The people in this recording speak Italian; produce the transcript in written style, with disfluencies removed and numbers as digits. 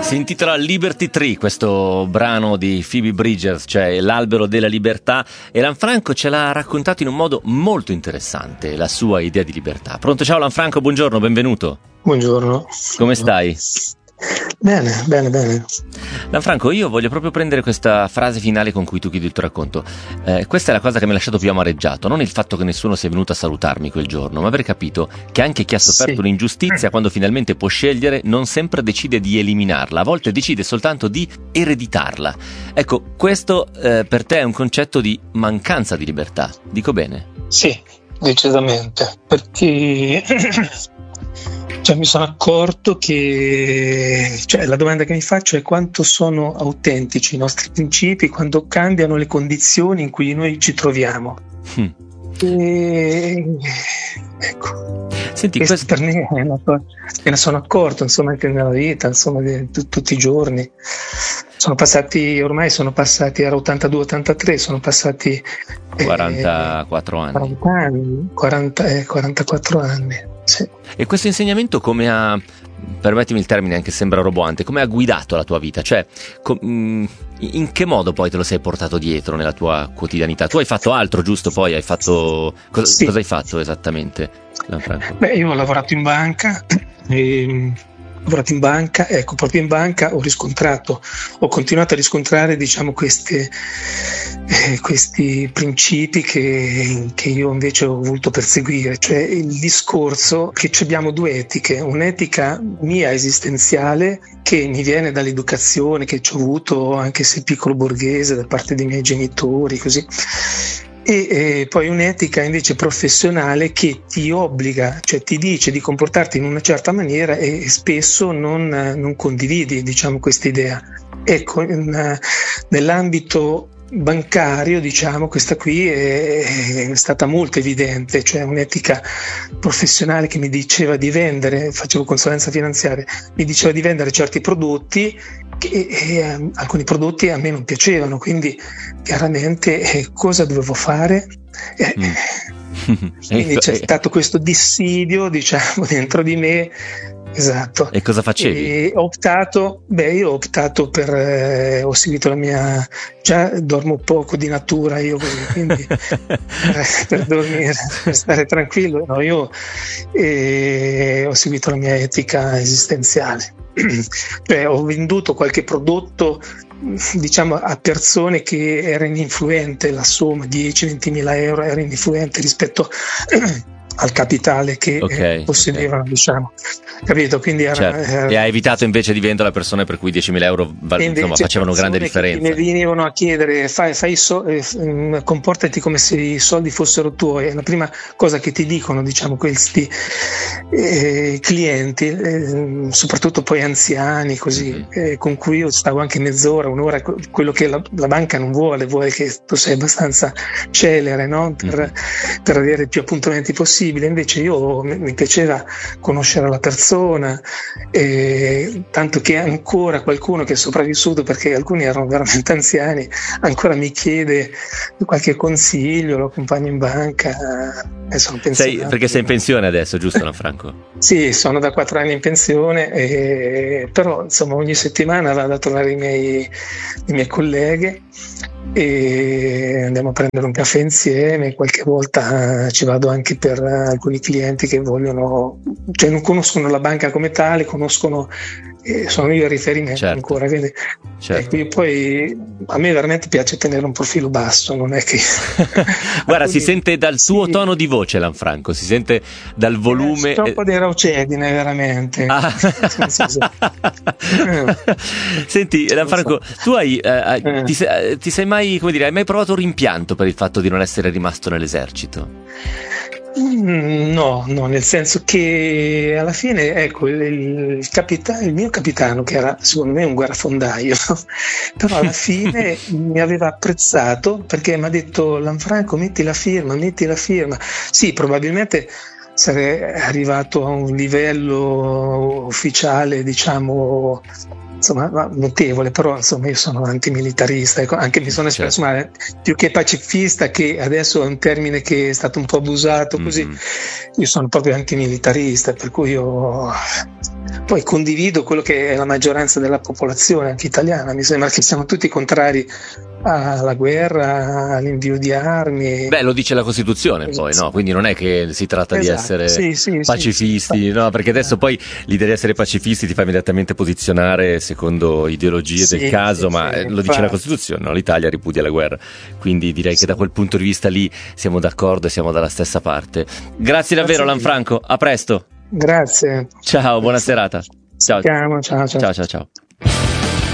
Si intitola Liberty Tree, questo brano di Phoebe Bridgers, cioè l'albero della libertà, e Lanfranco ce l'ha raccontato in un modo molto interessante, la sua idea di libertà. Pronto? Ciao Lanfranco, buongiorno, benvenuto. Buongiorno. Come stai? Bene. Lanfranco, io voglio proprio prendere questa frase finale con cui tu chiudi il tuo racconto. Questa è la cosa che mi ha lasciato più amareggiato, non il fatto che nessuno sia venuto a salutarmi quel giorno, ma aver capito che anche chi ha sofferto un'ingiustizia, quando finalmente può scegliere, non sempre decide di eliminarla, a volte decide soltanto di ereditarla. Ecco, questo per te è un concetto di mancanza di libertà, dico bene? Sì, decisamente, perché mi sono accorto che la domanda che mi faccio è quanto sono autentici i nostri principi quando cambiano le condizioni in cui noi ci troviamo. E, ecco, senti, questo per me è una cosa che ne sono accorto, insomma, anche nella vita, insomma, tutti i giorni. Sono passati, ero 82-83, sono passati 44 anni. 44 anni. Sì. E questo insegnamento come ha, permettimi il termine anche se sembra roboante, come ha guidato la tua vita? Cioè, in che modo poi te lo sei portato dietro nella tua quotidianità? Tu hai fatto altro, giusto? Poi hai fatto... Sì. Cosa hai fatto esattamente, Lanfranco? Io ho lavorato in banca ecco, proprio in banca ho continuato a riscontrare, diciamo, questi principi che io invece ho voluto perseguire, cioè il discorso che abbiamo due etiche, un'etica mia esistenziale che mi viene dall'educazione che ho avuto, anche se piccolo borghese, da parte dei miei genitori, così. E poi un'etica invece professionale che ti obbliga, cioè ti dice di comportarti in una certa maniera e spesso non condividi, diciamo, questa idea. Ecco, nell'ambito bancario, diciamo, questa qui è stata molto evidente, cioè un'etica professionale che mi diceva di vendere, facevo consulenza finanziaria, mi diceva di vendere certi prodotti e alcuni prodotti a me non piacevano, quindi chiaramente cosa dovevo fare? Quindi c'è stato questo dissidio, diciamo, dentro di me. Esatto. E cosa facevi? E ho optato per ho seguito la mia, già dormo poco di natura io, quindi per dormire, per stare tranquillo, no, io ho seguito la mia etica esistenziale. Cioè, ho venduto qualche prodotto, diciamo, a persone che erano ininfluente, la somma 10-20 mila euro era ininfluente rispetto al capitale che possedevano, diciamo, capito? Quindi e ha evitato invece di vendere a persone per cui 10.000 euro facevano grande differenza. Mi venivano a chiedere comportati come se i soldi fossero tuoi, è la prima cosa che ti dicono, diciamo, questi clienti, soprattutto poi anziani, così, con cui io stavo anche mezz'ora, un'ora, quello che la banca non vuole che tu sei abbastanza celere, no? Per avere più appuntamenti possibili. Invece mi piaceva conoscere la persona, tanto che ancora qualcuno che è sopravvissuto, perché alcuni erano veramente anziani, ancora mi chiede qualche consiglio, lo accompagno in banca. Sono pensionato. Perché sei in pensione adesso, giusto, Lanfranco? Sì, sono da 4 anni in pensione, però insomma ogni settimana vado a trovare le mie colleghe e andiamo a prendere un caffè insieme. Qualche volta ci vado anche per alcuni clienti che vogliono, cioè non conoscono la banca come tale, sono io il riferimento, ancora, quindi ecco, io poi a me veramente piace tenere un profilo basso, non è che guarda, si sente dal tuo tono di voce, Lanfranco, si sente dal volume, c'è un po' di raucedine veramente. Senti, Lanfranco, tu ti sei mai, come dire, hai mai provato rimpianto per il fatto di non essere rimasto nell'esercito? No, nel senso che alla fine, ecco, il mio capitano, che era secondo me un guerrafondaio, però alla fine mi aveva apprezzato perché mi ha detto: Lanfranco, metti la firma. Sì, probabilmente sarei arrivato a un livello ufficiale, diciamo, insomma, notevole, però insomma io sono antimilitarista, ecco, anche mi sono espresso male, più che pacifista, che adesso è un termine che è stato un po' abusato, così io sono proprio antimilitarista, per cui io Poi condivido quello che è la maggioranza della popolazione, anche italiana. Mi sembra che siamo tutti contrari alla guerra, all'invio di armi. Beh, lo dice la Costituzione poi, no? Quindi non è che si tratta di essere pacifisti, no? Perché adesso poi l'idea di essere pacifisti ti fa immediatamente posizionare secondo ideologie del caso, ma lo dice la Costituzione, no? L'Italia ripudia la guerra. Quindi direi che da quel punto di vista lì siamo d'accordo e siamo dalla stessa parte. Grazie davvero, Lanfranco, a presto. Grazie. Ciao, buona serata. Ciao. Ciao. Ciao.